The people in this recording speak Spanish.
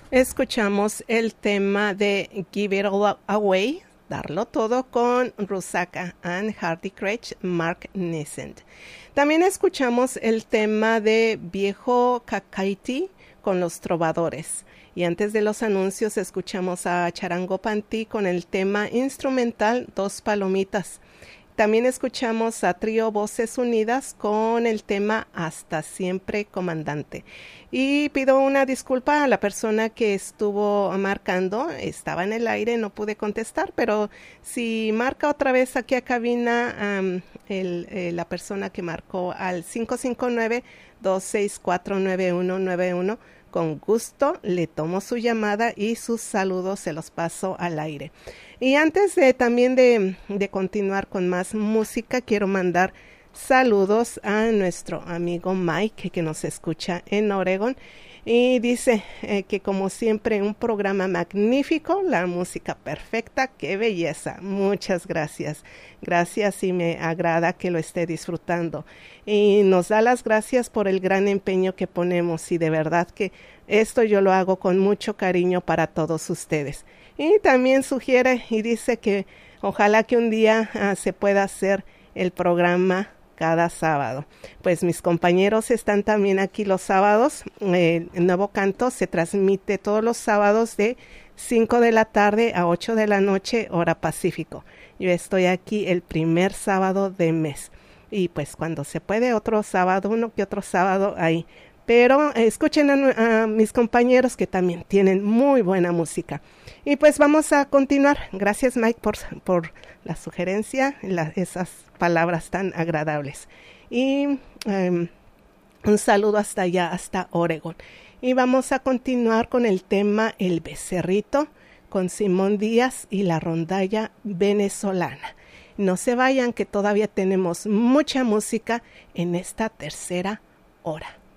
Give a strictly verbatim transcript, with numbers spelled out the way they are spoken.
Escuchamos el tema de Give It All Away, Darlo Todo, con Rusaka and Hardy Craig, Mark Nissen. También escuchamos el tema de Viejo Cacaiti con Los Trovadores. Y antes de los anuncios escuchamos a Charango Pantí con el tema instrumental Dos Palomitas. También escuchamos a Trío Voces Unidas con el tema Hasta Siempre Comandante. Y pido una disculpa a la persona que estuvo marcando, estaba en el aire, no pude contestar, pero si marca otra vez aquí a cabina um, el, eh, la persona que marcó al cinco cinco nueve, dos seis cuatro, nueve uno nueve uno, con gusto le tomo su llamada y sus saludos se los paso al aire. Y antes de también de, de continuar con más música, quiero mandar saludos a nuestro amigo Mike, que nos escucha en Oregon, y dice eh, que como siempre un programa magnífico, la música perfecta, qué belleza. Muchas gracias. Gracias y me agrada que lo esté disfrutando. Y nos da las gracias por el gran empeño que ponemos y de verdad que esto yo lo hago con mucho cariño para todos ustedes. Y también sugiere y dice que ojalá que un día uh, se pueda hacer el programa cada sábado. Pues mis compañeros están también aquí los sábados. Eh, el Nuevo Canto se transmite todos los sábados de cinco de la tarde a ocho de la noche, hora Pacífico. Yo estoy aquí el primer sábado de mes. Y pues cuando se puede otro sábado, uno que otro sábado ahí. Pero eh, escuchen a, a mis compañeros que también tienen muy buena música. Y pues vamos a continuar. Gracias Mike por, por la sugerencia, la, esas palabras tan agradables. Y um, un saludo hasta allá, hasta Oregon. Y vamos a continuar con el tema El Becerrito, con Simón Díaz y la rondalla venezolana. No se vayan que todavía tenemos mucha música en esta tercera hora.